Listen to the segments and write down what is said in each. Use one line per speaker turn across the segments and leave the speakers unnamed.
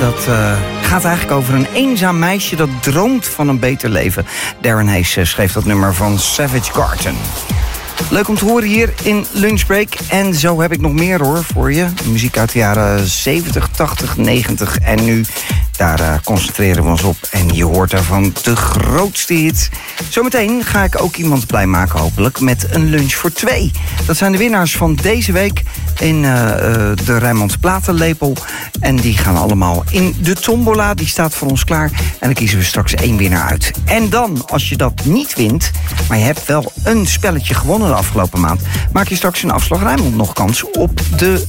Dat gaat eigenlijk over een eenzaam meisje dat droomt van een beter leven. Darren Hayes schreef dat nummer van Savage Garden. Leuk om te horen hier in Lunchbreak. En zo heb ik nog meer hoor voor je. Muziek uit de jaren 70, 80, 90 en nu. Daar concentreren we ons op. En je hoort daarvan de grootste hits. Zometeen ga ik ook iemand blij maken hopelijk met een lunch voor 2. Dat zijn de winnaars van deze week in de Rijnmonds Platenlepel. En die gaan allemaal in de tombola. Die staat voor ons klaar. En dan kiezen we straks 1 winnaar uit. En dan, als je dat niet wint, maar je hebt wel een spelletje gewonnen de afgelopen maand, maak je straks in Afslag Rijnmond nog kans op de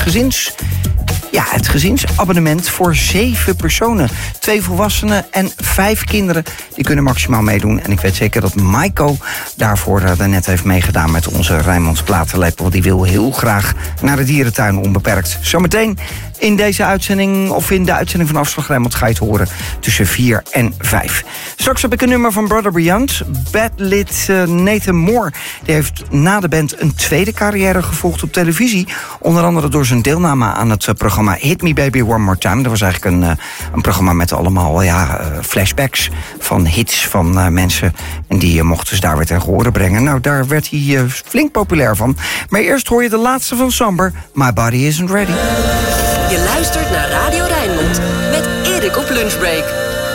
het gezinsabonnement voor 7 personen. 2 volwassenen en 5 kinderen. Die kunnen maximaal meedoen. En ik weet zeker dat Maiko daarvoor daarnet heeft meegedaan met onze Rijnmonds Platenlepel. Die wil heel graag naar de dierentuin onbeperkt. Zometeen in deze uitzending, of in de uitzending van Afslag Rijnmond, ga je het horen tussen 4 en 5. Straks heb ik een nummer van Brother Beyond. Badlid Nathan Moore. Die heeft na de band een tweede carrière gevolgd op televisie. Onder andere door zijn deelname aan het programma Hit Me Baby One More Time. Dat was eigenlijk een programma met allemaal flashbacks van hits van mensen. En die mochten ze daar weer ten gehore brengen. Nou, daar werd hij flink populair van. Maar eerst hoor je de laatste van Samber. My Body Isn't Ready.
Je luistert naar Radio Rijnmond met Erik op Lunchbreak.